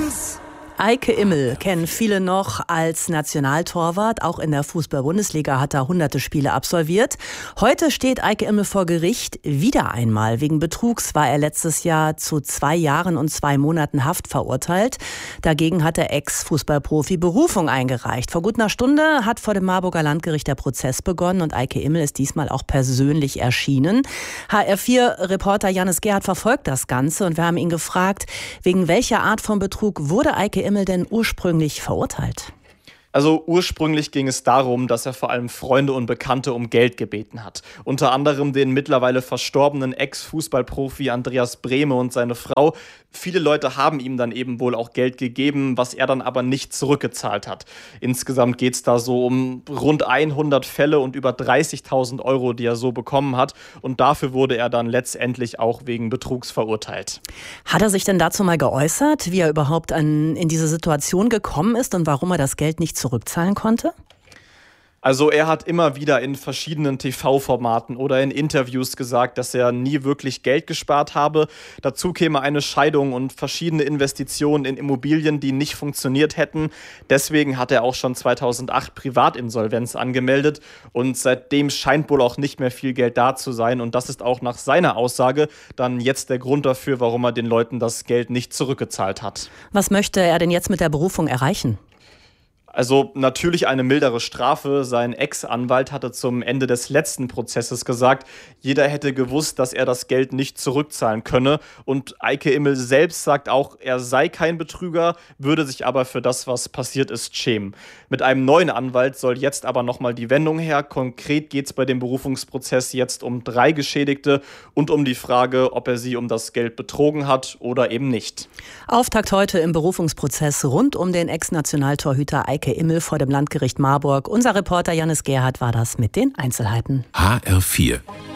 Eike Immel kennen viele noch als Nationaltorwart. Auch in der Fußball-Bundesliga hat er hunderte Spiele absolviert. Heute steht Eike Immel vor Gericht wieder einmal. Wegen Betrugs war er letztes Jahr zu 2 Jahren und 2 Monaten Haft verurteilt. Dagegen hat der Ex-Fußballprofi Berufung eingereicht. Vor gut einer Stunde hat vor dem Marburger Landgericht der Prozess begonnen und Eike Immel ist diesmal auch persönlich erschienen. HR4-Reporter Janis Gerhardt verfolgt das Ganze und wir haben ihn gefragt, wegen welcher Art von Betrug wurde Eike Immel denn ursprünglich verurteilt? Also ursprünglich ging es darum, dass er vor allem Freunde und Bekannte um Geld gebeten hat. Unter anderem den mittlerweile verstorbenen Ex-Fußballprofi Andreas Brehme und seine Frau. Viele Leute haben ihm dann eben wohl auch Geld gegeben, was er dann aber nicht zurückgezahlt hat. Insgesamt geht es da so um rund 100 Fälle und über 30.000 Euro, die er so bekommen hat. Und dafür wurde er dann letztendlich auch wegen Betrugs verurteilt. Hat er sich denn dazu mal geäußert, wie er überhaupt in diese Situation gekommen ist und warum er das Geld nicht zurückzahlen konnte? Also er hat immer wieder in verschiedenen TV-Formaten oder in Interviews gesagt, dass er nie wirklich Geld gespart habe. Dazu käme eine Scheidung und verschiedene Investitionen in Immobilien, die nicht funktioniert hätten. Deswegen hat er auch schon 2008 Privatinsolvenz angemeldet und seitdem scheint wohl auch nicht mehr viel Geld da zu sein. Und das ist auch nach seiner Aussage dann jetzt der Grund dafür, warum er den Leuten das Geld nicht zurückgezahlt hat. Was möchte er denn jetzt mit der Berufung erreichen? Also natürlich eine mildere Strafe. Sein Ex-Anwalt hatte zum Ende des letzten Prozesses gesagt, jeder hätte gewusst, dass er das Geld nicht zurückzahlen könne. Und Eike Immel selbst sagt auch, er sei kein Betrüger, würde sich aber für das, was passiert ist, schämen. Mit einem neuen Anwalt soll jetzt aber nochmal die Wendung her. Konkret geht es bei dem Berufungsprozess jetzt um 3 Geschädigte und um die Frage, ob er sie um das Geld betrogen hat oder eben nicht. Auftakt heute im Berufungsprozess rund um den Ex-Nationaltorhüter Eike Immel vor dem Landgericht Marburg. Unser Reporter Janis Gerhardt war das mit den Einzelheiten. HR4